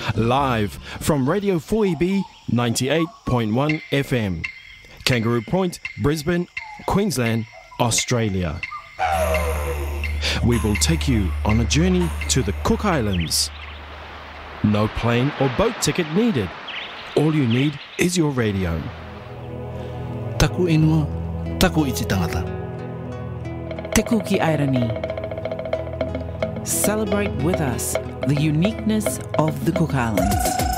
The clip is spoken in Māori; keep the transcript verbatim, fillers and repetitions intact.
Live from Radio four E B ninety-eight point one F M. Kangaroo Point, Brisbane, Queensland, Australia. We will take you on a journey to the Cook Islands. No plane or boat ticket needed. All you need is your radio. Taku inua, taku iti tangata. Te Kuki Airani. Celebrate with us the uniqueness of the Cook Islands.